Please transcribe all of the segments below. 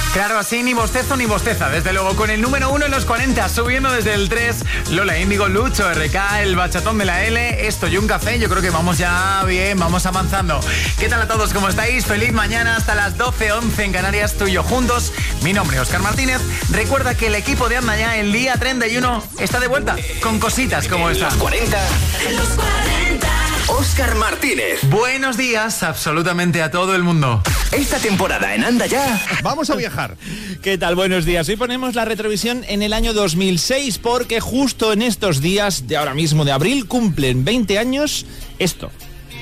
Claro, así ni bostezo ni bosteza. Desde luego, con el número 1 en los 40, subiendo desde el 3, Lola Índigo, Lucho, RK, el bachatón de la L, esto y un café. Yo creo que vamos ya bien, vamos avanzando. ¿Qué tal a todos? ¿Cómo estáis? Feliz mañana hasta las 12:11 en Canarias, tú y yo juntos. Mi nombre es Óscar Martínez. Recuerda que el equipo de Anda Ya el día 31 está de vuelta con cositas como esta. En los 40. Óscar Martínez. Buenos días absolutamente a todo el mundo. Esta temporada en Anda Ya vamos a viajar. ¿Qué tal? Buenos días. Hoy ponemos la retrovisión en el año 2006 porque justo en estos días de ahora mismo de abril cumplen 20 años esto.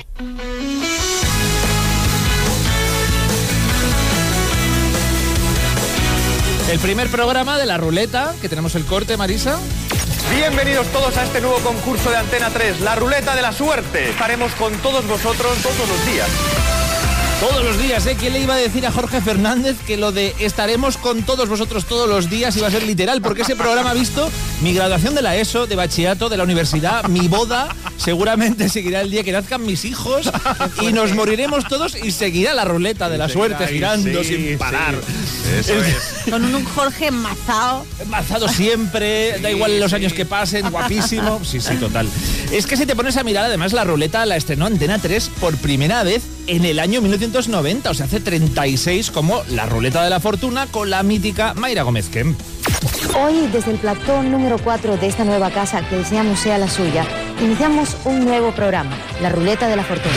El primer programa de la ruleta, que tenemos el corte, Marisa. Bienvenidos todos a este nuevo concurso de Antena 3, la ruleta de la suerte. Estaremos con todos vosotros todos los días. Todos los días, ¿eh? ¿Quién le iba a decir a Jorge Fernández que lo de estaremos con todos vosotros todos los días iba a ser literal? Porque ese programa ha visto mi graduación de la ESO, de bachillerato, de la universidad, mi boda, seguramente seguirá el día que nazcan mis hijos y nos moriremos todos y seguirá la ruleta de la suerte girando sin parar. Sí. Eso es. Con un Jorge enmazado. Enmazado siempre, da igual los años que pasen, guapísimo. Sí, total. Es que si te pones a mirar, además la ruleta la estrenó Antena 3 por primera vez en el año 1990, o sea, hace 36, como la ruleta de la fortuna con la mítica Mayra Gómez Kemp. Hoy, desde el platón número 4 de esta nueva casa que deseamos sea la suya, iniciamos un nuevo programa, la ruleta de la fortuna.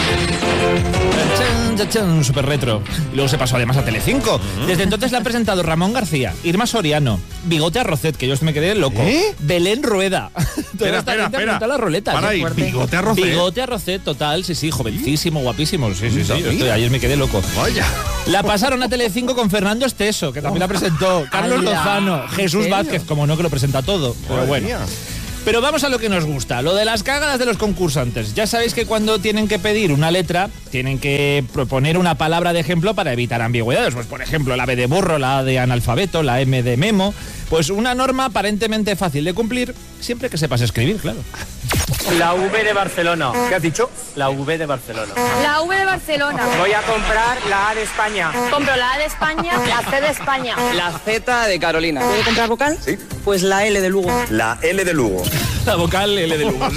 Super retro. Y luego se pasó además a Telecinco. Desde entonces la han presentado Ramón García, Irma Soriano, Bigote Arrocet, que yo me quedé loco, Belén Rueda. Espera. La ruleta. Para ahí, Bigote Arrocet. Bigote Arrocet, total, sí, jovencísimo, guapísimo. Sí. Ayer me quedé loco. Vaya. La pasaron a Telecinco con Fernando Esteso, que también la presentó, Carlos Lozano, Jesús Vázquez, como no, que lo presenta todo. Pero bueno. Pero vamos a lo que nos gusta, lo de las cagadas de los concursantes. Ya sabéis que cuando tienen que pedir una letra, tienen que proponer una palabra de ejemplo para evitar ambigüedades. Pues por ejemplo, la B de burro, la A de analfabeto, la M de memo. Pues una norma aparentemente fácil de cumplir, siempre que sepas escribir, claro. La V de Barcelona. ¿Qué has dicho? La V de Barcelona. La V de Barcelona. Voy a comprar la A de España. Compro la A de España, la C de España. La Z de Carolina. ¿Puedo comprar vocal? Sí. Pues la L de Lugo. La L de Lugo. La vocal L de Lugo.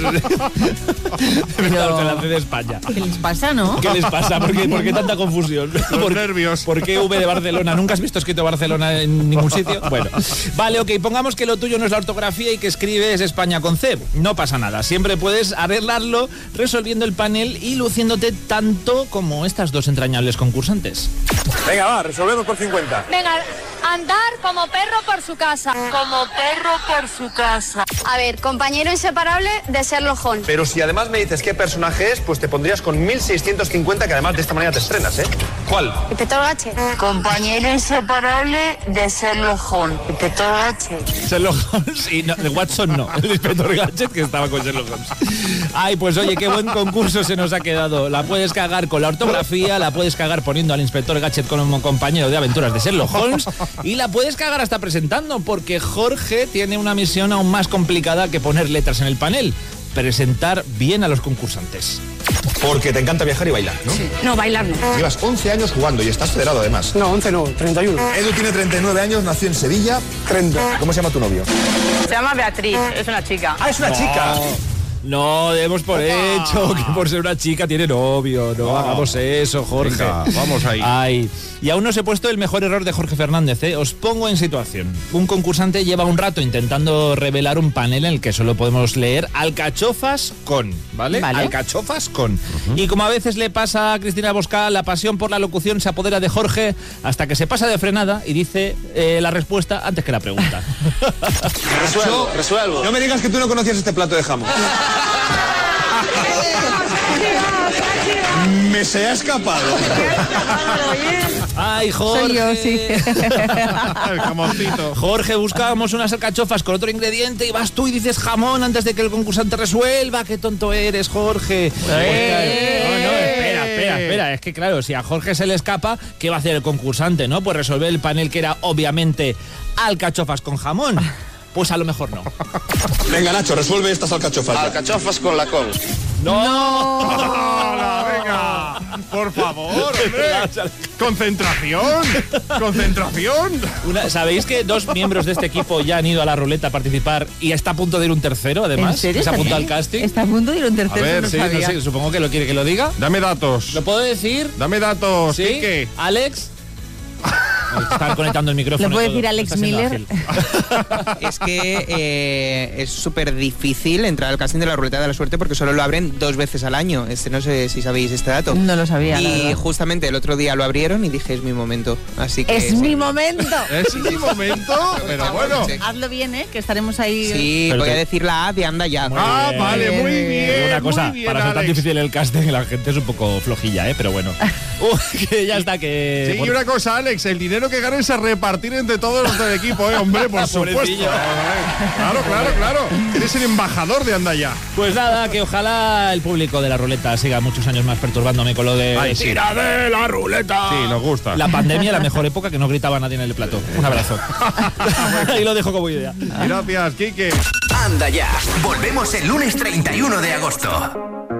La C de España. ¿Qué les pasa, no? ¿Qué les pasa? ¿Por qué tanta confusión? Los nervios. ¿Por qué V de Barcelona? ¿Nunca has visto escrito Barcelona en ningún sitio? Bueno, vale, ok, pongamos que lo tuyo no es la ortografía y que escribes España con C. No pasa nada, siempre puedes arreglarlo resolviendo el panel y luciéndote tanto como estas dos entrañables concursantes. Venga, va, resolvemos por 50. Venga, andar como perro por su casa. Como perro por su casa. A ver, compañero inseparable de Sherlock Holmes. Pero si además me dices qué personaje es, pues te pondrías con 1650, que además de esta manera te estrenas, ¿eh? ¿Cuál? Inspector Gadget. Compañero inseparable de Sherlock Holmes. Inspector Gadget. Sherlock Holmes y no, de Watson no, el Inspector Gadget que estaba con Sherlock Holmes. Ay, pues oye, qué buen concurso se nos ha quedado. La puedes cagar con la ortografía, la puedes cagar poniendo al Inspector Gadget como compañero de aventuras de Sherlock Holmes y la puedes cagar hasta presentando, porque Jorge tiene una misión aún más complicada que poner letras en el panel: presentar bien a los concursantes. Porque te encanta viajar y bailar, ¿no? Sí. No, bailar no. Llevas 11 años jugando y estás federado además. No, 11 no, 31. Edu tiene 39 años, nació en Sevilla. 30. ¿Cómo se llama tu novio? Se llama Beatriz, es una chica. Ah, es una chica. No, demos por hecho que por ser una chica tiene novio. No hagamos eso, Jorge. Venga, vamos ahí. Ay. Y aún no os he puesto el mejor error de Jorge Fernández, ¿eh? Os pongo en situación. Un concursante lleva un rato intentando revelar un panel en el que solo podemos leer alcachofas con, ¿vale? Alcachofas con. Y como a veces le pasa a Cristina Bosca, la pasión por la locución se apodera de Jorge hasta que se pasa de frenada y dice la respuesta antes que la pregunta. Resuelvo. No me digas que tú no conocías este plato de jamón. Me se ha escapado. Ay, Jorge. Soy yo, sí. El jamoncito. Jorge, buscábamos unas alcachofas con otro ingrediente y vas tú y dices jamón antes de que el concursante resuelva. Qué tonto eres, Jorge. No, espera. Es que claro, si a Jorge se le escapa, ¿qué va a hacer el concursante, no? Pues resolver el panel que era obviamente alcachofas con jamón. Pues a lo mejor no. Venga, Nacho, resuelve estas alcachofas. Alcachofas con la col. ¡No! Venga. Por favor, hombre. Concentración. ¿Sabéis que 2 miembros de este equipo ya han ido a la ruleta a participar y está a punto de ir un tercero, además? ¿En serio? ¿Se apuntó al casting? Está a punto de ir un tercero. A ver, no Sí, sabía. no sé, supongo que lo quiere que lo diga. Dame datos. ¿Lo puedo decir? Dame datos. ¿Sí? Quique. ¿Alex? Están conectando el micrófono. ¿Le puedo y todo. decir Alex Está siendo Miller? ágil. Es que es súper difícil entrar al casting de la ruleta de la suerte porque solo lo abren 2 veces al año. No sé si sabéis este dato. No lo sabía, la Y verdad. justamente el otro día lo abrieron y dije, es mi momento. Así que ¡Es mi momento! Es mi momento, pero bueno. Hazlo bien, ¿eh? Que estaremos ahí. Sí, Pero voy a te- decir la A de Anda Ya. Ah, bien. vale, muy bien. Una cosa, muy bien, para ser tan Alex. difícil el casting, la gente es un poco flojilla, pero bueno. Que ya está, que... Sí, y una cosa, Alex, el dinero que ganes a repartir entre todos los del equipo, hombre, por supuesto. Pobrecillo. Claro. Eres el embajador de Anda Ya. Pues nada, que ojalá el público de la ruleta siga muchos años más perturbándome con lo de... Ay, sí. ¡Tira de la ruleta! Sí, nos gusta. La pandemia, la mejor época que no gritaba nadie en el plató. Un abrazo. Y lo dejo como idea. Gracias, Quique. Anda Ya. Volvemos el lunes 31 de agosto.